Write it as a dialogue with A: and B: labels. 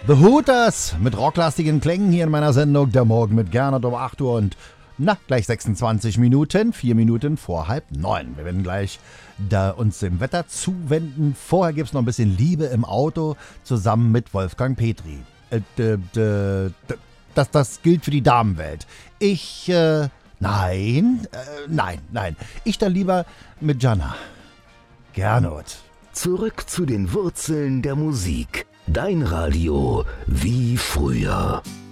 A: The Hooters mit rocklastigen Klängen hier in meiner Sendung Der Morgen mit Gernot um 8 Uhr und gleich 26 Minuten, 4 Minuten vor 8:30. Wir werden gleich uns dem Wetter zuwenden. Vorher gibt es noch ein bisschen Liebe im Auto zusammen mit Wolfgang Petri. Das gilt für die Damenwelt. Nein. Ich dann lieber mit Jana. Gernot.
B: Zurück zu den Wurzeln der Musik. Dein Radio wie früher.